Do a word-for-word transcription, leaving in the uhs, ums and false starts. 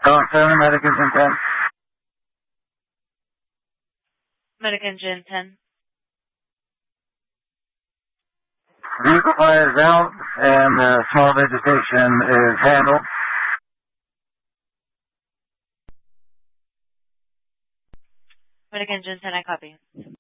Talk Center, Medican Gen ten. Medican Gen ten. Vehicle fire is out and uh, small vegetation is handled. Medican Gen ten, I copy.